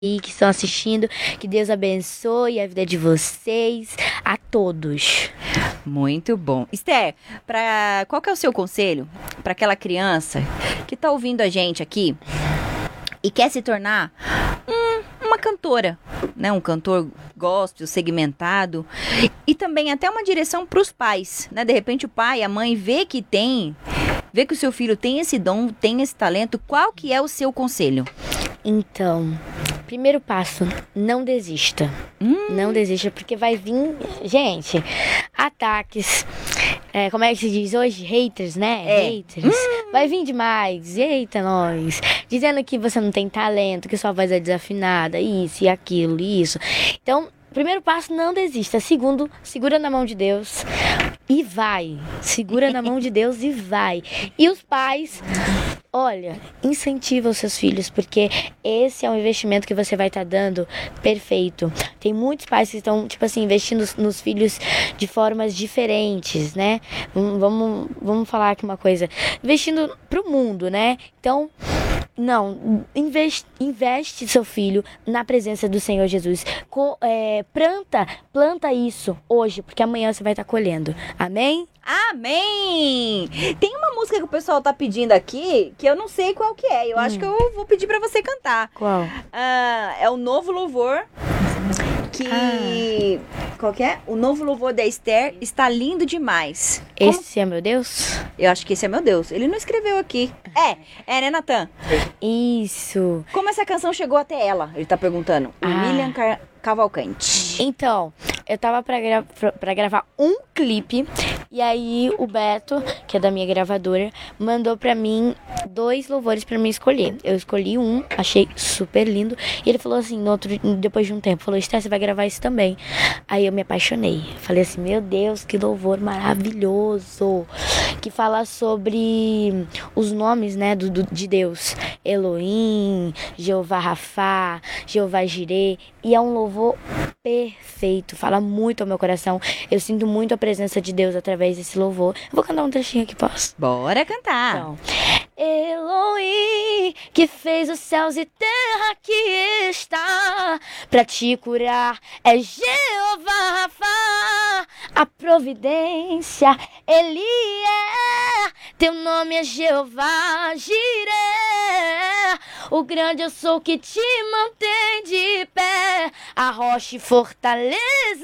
que estão assistindo, que Deus abençoe a vida de vocês, a todos. Muito bom. Esther, qual que é o seu conselho para aquela criança que está ouvindo a gente aqui e quer se tornar uma cantora, né? Um cantor gospel, segmentado, e também até uma direção para os pais, né? De repente o pai, a mãe vê que o seu filho tem esse dom, tem esse talento. Qual que é o seu conselho? Então, primeiro passo, não desista. Não desista, porque vai vir, gente, ataques. Como é que se diz hoje? Haters, né? Haters. Vai vir demais. Eita, nós. Dizendo que você não tem talento, que sua voz é desafinada, isso e aquilo, isso. Então, primeiro passo, não desista. Segundo, segura na mão de Deus e vai. Segura na mão de Deus e vai. E os pais, olha, incentiva os seus filhos, porque esse é um investimento que você vai estar dando perfeito. Tem muitos pais que estão, investindo nos filhos de formas diferentes, né? Vamos falar aqui uma coisa. Investindo pro mundo, né? Então, não, investe seu filho na presença do Senhor Jesus. Planta isso hoje, porque amanhã você vai estar colhendo. Amém? Amém! Tem uma música que o pessoal tá pedindo aqui, que eu não sei qual que é. Eu acho que eu vou pedir pra você cantar. Qual? É o novo louvor que... Qual que é? O novo louvor da Esther está lindo demais. Esse é meu Deus? Eu acho que esse é meu Deus. Ele não escreveu aqui. Né, Natan? Isso. Como essa canção chegou até ela? Ele tá perguntando. O William Cavalcante. Então, eu tava pra gravar um clipe, e aí o Beto, que é da minha gravadora, mandou pra mim 2 louvores pra mim escolher. Eu escolhi um, achei super lindo, e ele falou assim, depois de um tempo, falou, Esther, você vai gravar isso também. Aí eu me apaixonei. Falei assim, meu Deus, que louvor maravilhoso, que fala sobre os nomes, né, de Deus. Elohim, Jeová Rafá, Jeová Jireh, e é um louvor perfeito, fala muito ao meu coração. Eu sinto muito a presença de Deus através desse louvor. Eu vou cantar um trechinho aqui, posso? Bora cantar. Então, Elohim, que fez os céus e terra, que está pra te curar, é Jeová Rafá, a providência, Ele é, teu nome é Jeová Jireh, o grande eu sou que te mantém de pé, a rocha e fortaleza.